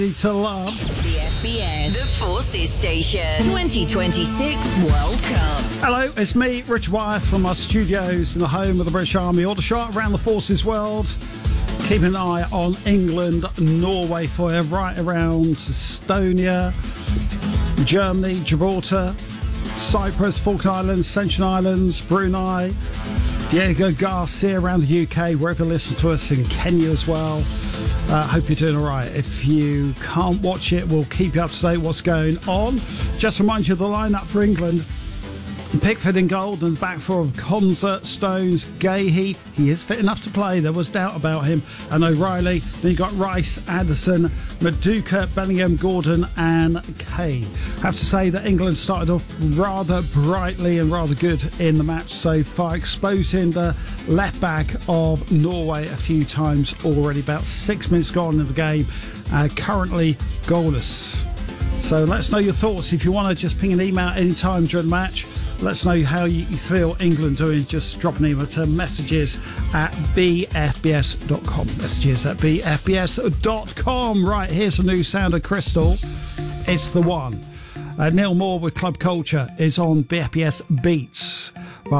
To love. The FBS, the Forces Station, 2026 World Cup. Hello, it's me, Richard Wyeth, from our studios in the home of the British Army. All the shot around the Forces world. Keep an eye on England, Norway for you, right around Estonia, Germany, Gibraltar, Cyprus, Falkland Islands, Ascension Islands, Brunei, Diego Garcia around the UK, wherever you listen to us, in Kenya as well. Hope you're doing all right. If you can't watch it, we'll keep you up to date what's going on. Just remind you of the lineup for England. Pickford in goal, and back four of Konsa, Stones, Gahey. He is fit enough to play. There was doubt about him. And O'Reilly. Then you got Rice, Addison, Maduka, Bellingham, Gordon and Kane. I have to say that England started off rather brightly and rather good in the match so far, exposing the left back of Norway a few times already. About 6 minutes gone in the game. Currently goalless. So let us know your thoughts. If you want to just ping an email anytime during the match, let us know how you feel England doing. Just drop an email to messages@bfbs.com. Messages@bfbs.com. Right, here's a new sound of Crystal. It's the one. Neil Moore with Club Culture is on BFBS Beats.